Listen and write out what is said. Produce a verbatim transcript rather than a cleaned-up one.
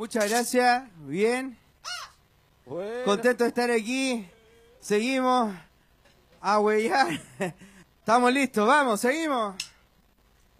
Muchas gracias, bien. Bueno. Contento de estar aquí. Seguimos a huellar. Estamos listos, vamos, seguimos.